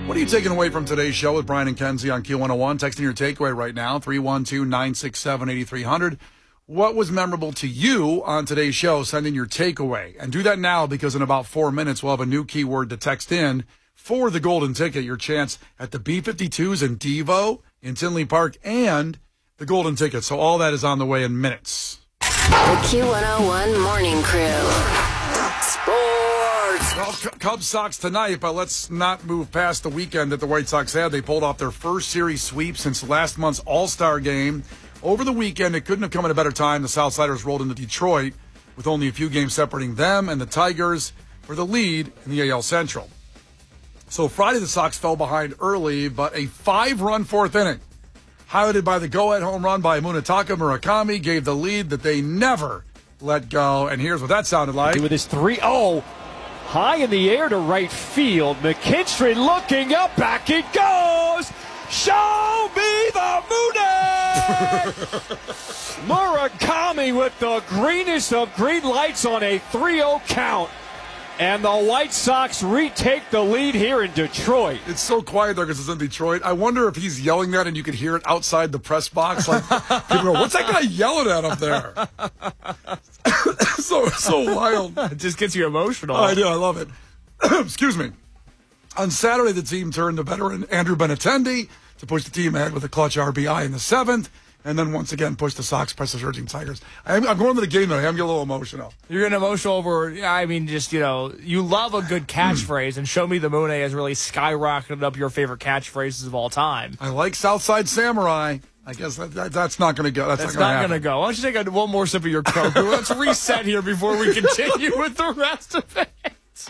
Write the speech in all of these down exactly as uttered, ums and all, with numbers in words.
What are you taking away from today's show with Brian and Kenzie on Q one oh one? Texting your takeaway right now, three one two, nine six seven, eight three zero zero. What was memorable to you on today's show? Send in your takeaway. And do that now because in about four minutes, we'll have a new keyword to text in for the golden ticket, your chance at the B fifty-twos in Devo, in Tinley Park, and the golden ticket. So all that is on the way in minutes. The Q one oh one Morning Crew. Sports. Well, Cubs Sox tonight, but let's not move past the weekend that the White Sox had. They pulled off their first series sweep since last month's All-Star game. Over the weekend, it couldn't have come at a better time. The Southsiders rolled into Detroit with only a few games separating them and the Tigers for the lead in the A L Central. So Friday, the Sox fell behind early, but a five-run fourth inning, highlighted by the go-ahead home run by Munetaka Murakami, gave the lead that they never let go. And here's what that sounded like. With his three oh, high in the air to right field. McKinstry looking up, back it goes. Show me the Mooney! Murakami with the greenest of green lights on a three oh count. And the White Sox retake the lead here in Detroit. It's so quiet there because it's in Detroit. I wonder if he's yelling that and you could hear it outside the press box. Like, people go, what's that guy yelling at up there? so so wild. It just gets you emotional. I do. I love it. Excuse me. On Saturday, the team turned to veteran Andrew Benintendi to push the team ahead with a clutch R B I in the seventh, and then once again push the Sox past the surging Tigers. I'm, I'm going to the game, though. I'm getting a little emotional. You're getting emotional over, I mean, just, you know, you love a good catchphrase, and Show Me the Mooney has really skyrocketed up your favorite catchphrases of all time. I like Southside Samurai. I guess that, that, that's not going to go. That's, That's not not going to go. Why don't you take a, one more sip of your Coke? Let's reset here before we continue with the rest of it.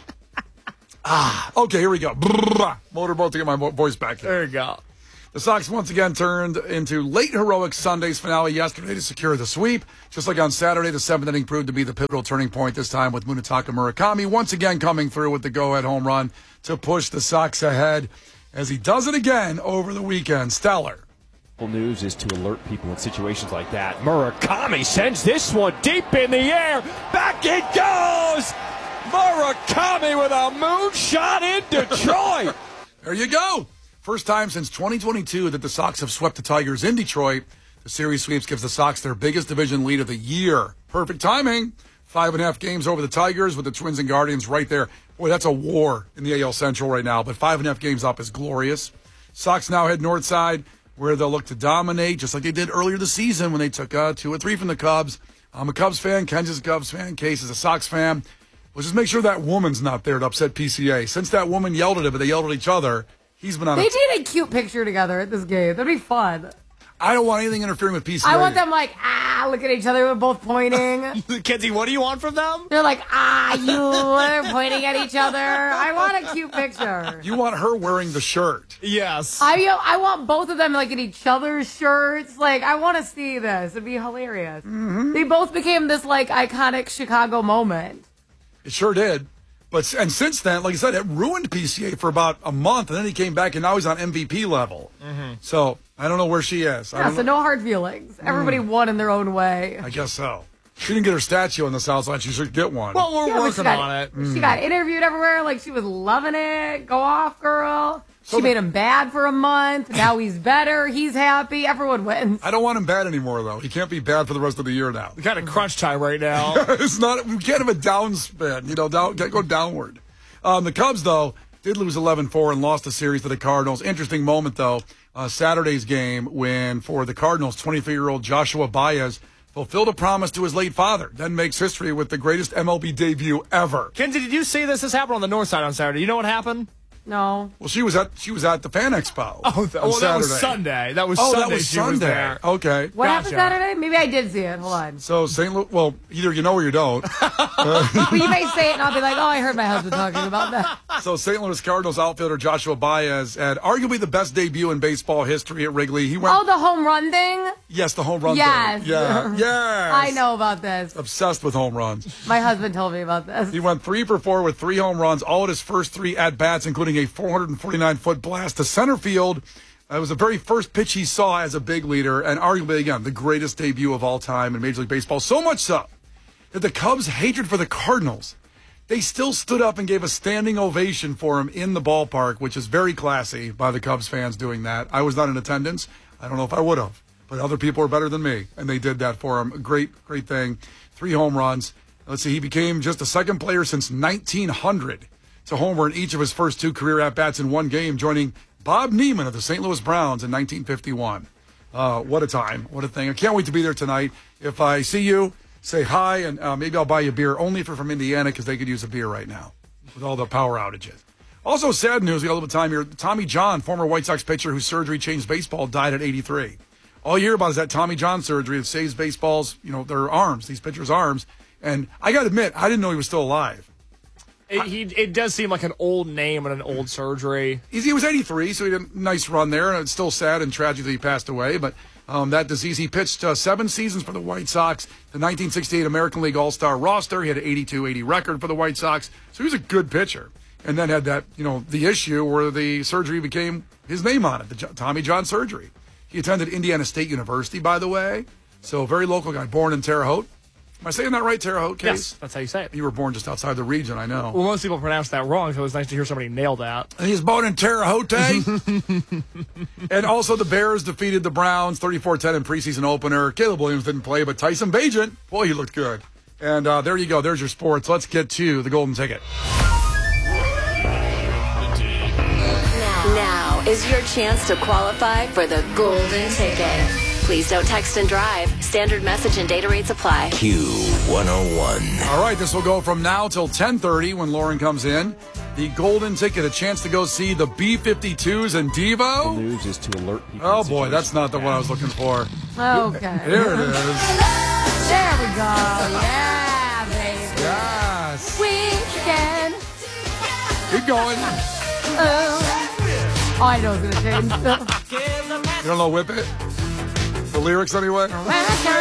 Ah, okay, here we go. Motorboat to get my voice back here. There you go. The Sox once again turned into late heroic Sunday's finale yesterday to secure the sweep. Just like on Saturday, the seventh inning proved to be the pivotal turning point, this time with Munetaka Murakami once again coming through with the go-ahead home run to push the Sox ahead as he does it again over the weekend. Stellar. News is to alert people in situations like that. Murakami sends this one deep in the air. Back it goes! Murakami with a moonshot in Detroit. There you go. First time since twenty twenty-two that the Sox have swept the Tigers in Detroit. The series sweeps gives the Sox their biggest division lead of the year. Perfect timing. Five and a half games over the Tigers with the Twins and Guardians right there. Boy, that's a war in the A L Central right now, but five and a half games up is glorious. Sox now head north side where they'll look to dominate just like they did earlier this season when they took uh, two or three from the Cubs. I'm a Cubs fan. Ken's is a Cubs fan. Case is a Sox fan. Let's just make sure that woman's not there to upset P C A. Since that woman yelled at him, but they yelled at each other, he's been on They a... did a cute picture together at this game. That'd be fun. I don't want anything interfering with P C A. I want them like, ah, look at each other. We're both pointing. Kenzie, what do you want from them? They're like, ah, you. They're pointing at each other. I want a cute picture. You want her wearing the shirt. Yes. I I want both of them like in each other's shirts. Like, I want to see this. It'd be hilarious. Mm-hmm. They both became this like iconic Chicago moment. It sure did. But and since then, like I said, it ruined P C A for about a month, and then he came back, and now he's on M V P level. Mm-hmm. So I don't know where she is. I Yeah, don't so know. no hard feelings. Everybody mm. won in their own way. I guess so. She didn't get her statue on the South Side. She should get one. Well, we're Yeah, working got, on it. She Mm. got interviewed everywhere. Like, she was loving it. Go off, girl. So she the, made him bad for a month. Now he's better. He's happy. Everyone wins. I don't want him bad anymore, though. He can't be bad for the rest of the year now. We got a crunch time right now. It's not. We can't have a down spin. You know, down, go downward. Um, the Cubs, though, did lose eleven four and lost the series to the Cardinals. Interesting moment, though, uh, Saturday's game when, for the Cardinals, twenty-three-year-old Joshua Baez fulfilled a promise to his late father, then makes history with the greatest M L B debut ever. Kenzie, did you see this? This happened on the north side on Saturday. You know what happened? No. Well, she was at she was at the Fan Expo. Oh, th- well, that was Sunday. That was oh, Sunday. that was she Sunday. Was there. Okay. What Gotcha. happened Saturday? Maybe I did see it. Hold on. So Saint Louis. Well, either you know or you don't. But you may say it, and I'll be like, "Oh, I heard my husband talking about that." So Saint Louis Cardinals outfielder Joshua Baez had arguably the best debut in baseball history at Wrigley. He went. Oh, the home run thing. Yes, the home run. Yes. Thing. Yeah. Yes. I know about this. Obsessed with home runs. My husband told me about this. He went three for four with three home runs, all at his first three at bats, including a four hundred forty-nine foot blast to center field. It was the very first pitch he saw as a big leader, and arguably, again, the greatest debut of all time in Major League Baseball. So much so that the Cubs' hatred for the Cardinals they still stood up and gave a standing ovation for him in the ballpark, which is very classy by the Cubs fans doing that. I was not in attendance. I don't know if I would have, but other people are better than me, and they did that for him. A great, great thing. Three home runs. Let's see, he became just the second player since nineteen hundred to homer in each of his first two career at-bats in one game, joining Bob Neiman of the Saint Louis Browns in nineteen fifty-one. Uh, what a time. What a thing. I can't wait to be there tonight. If I see you, say hi, and uh, maybe I'll buy you a beer, only if you're from Indiana, because they could use a beer right now with all the power outages. Also, sad news, we got a little time here. Tommy John, former White Sox pitcher whose surgery changed baseball, died at eighty-three. All you hear about is that Tommy John surgery that saves baseballs, you know, their arms, these pitchers' arms. And I got to admit, I didn't know he was still alive. It, he, it does seem like an old name and an old surgery. He's, he was eighty-three, so he had a nice run there. And it's still sad and tragic that he passed away. But um, that disease, he pitched uh, seven seasons for the White Sox, the nineteen sixty-eight American League All-Star roster. He had an eighty-two eighty record for the White Sox. So he was a good pitcher. And then had that, you know, the issue where the surgery became his name on it, the J- Tommy John surgery. He attended Indiana State University, by the way. So a very local guy, born in Terre Haute. Am I saying that right, Terre Haute, Case? Yes, that's how you say it. You were born just outside the region, I know. Well, most people pronounce that wrong, so it was nice to hear somebody nail that. And he's born in Terre Haute. And also the Bears defeated the Browns thirty-four ten in preseason opener. Caleb Williams didn't play, but Tyson Bagent, boy, he looked good. And uh, there you go. There's your sports. Let's get to the Golden Ticket. Now is your chance to qualify for the Golden Ticket. Please don't text and drive. Standard message and data rates apply. Q one oh one. All right, this will go from now till ten thirty when Lauren comes in. The Golden Ticket, a chance to go see the B fifty-twos and Devo. The news is to alert people. Oh, in boy, that's situations not the like one I that. was looking for. Okay. Here it is. There we go. Yeah, baby. Yes. Weekend. Keep going. Oh, I know it's going to change. You don't know Whip It? The lyrics, anyway?